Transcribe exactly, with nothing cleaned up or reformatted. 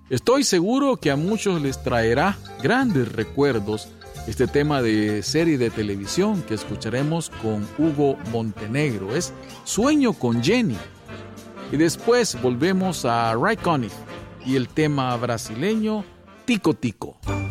Estoy seguro que a muchos les traerá grandes recuerdos este tema de serie de televisión que escucharemos con Hugo Montenegro. Es Sueño con Jenny. Y después volvemos a Ray Conniff y el tema brasileño Tico Tico.